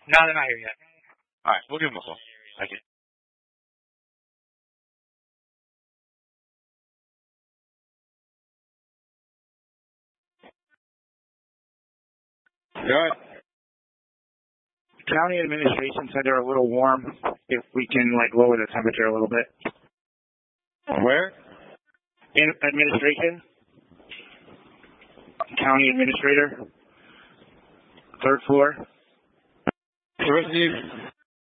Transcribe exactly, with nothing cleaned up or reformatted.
No, they're not here yet. All right, we'll give them a call. Thank you. Good. County administration said they're a little warm. If we can like lower the temperature a little bit. Where? In administration. County administrator. Third floor. So where's the